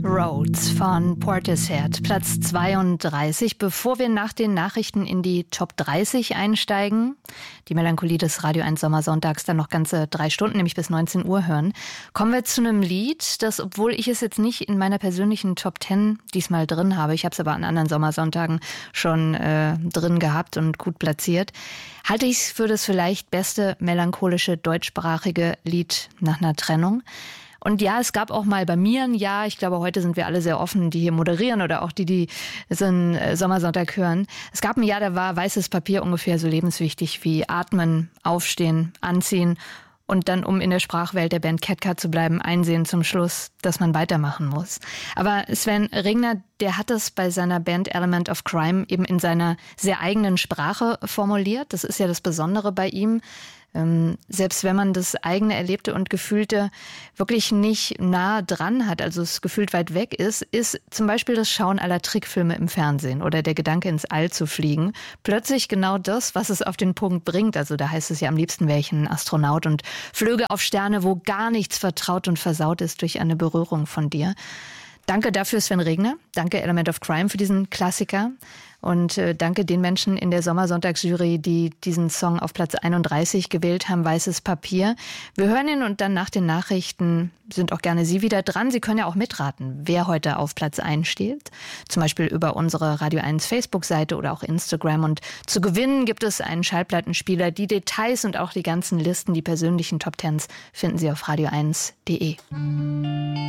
Roads von Portishead, Platz 32. Bevor wir nach den Nachrichten in die Top 30 einsteigen, die Melancholie des Radio 1 Sommersonntags dann noch ganze 3 Stunden, nämlich bis 19 Uhr hören, kommen wir zu einem Lied, das, obwohl ich es jetzt nicht in meiner persönlichen Top 10 diesmal drin habe, ich habe es aber an anderen Sommersonntagen schon drin gehabt und gut platziert, halte ich es für das vielleicht beste melancholische deutschsprachige Lied nach einer Trennung. Und ja, es gab auch mal bei mir ein Jahr, ich glaube, heute sind wir alle sehr offen, die hier moderieren oder auch die so einen Sommersonntag hören. Es gab ein Jahr, da war weißes Papier ungefähr so lebenswichtig wie Atmen, Aufstehen, Anziehen und dann, um in der Sprachwelt der Band Catcat zu bleiben, einsehen zum Schluss, dass man weitermachen muss. Aber Sven Regner, der hat das bei seiner Band Element of Crime eben in seiner sehr eigenen Sprache formuliert. Das ist ja das Besondere bei ihm. Selbst wenn man das eigene Erlebte und Gefühlte wirklich nicht nah dran hat, also es gefühlt weit weg ist zum Beispiel das Schauen aller Trickfilme im Fernsehen oder der Gedanke ins All zu fliegen plötzlich genau das, was es auf den Punkt bringt. Also da heißt es ja, am liebsten wäre ich ein Astronaut und flöge auf Sterne, wo gar nichts vertraut und versaut ist durch eine Berührung von dir. Danke dafür, Sven Regner. Danke Element of Crime für diesen Klassiker. Und danke den Menschen in der Sommersonntagsjury, die diesen Song auf Platz 31 gewählt haben, Weißes Papier. Wir hören ihn und dann nach den Nachrichten sind auch gerne Sie wieder dran. Sie können ja auch mitraten, wer heute auf Platz 1 steht. Zum Beispiel über unsere Radio 1 Facebook-Seite oder auch Instagram. Und zu gewinnen gibt es einen Schallplattenspieler. Die Details und auch die ganzen Listen, die persönlichen Top 10s finden Sie auf radio1.de.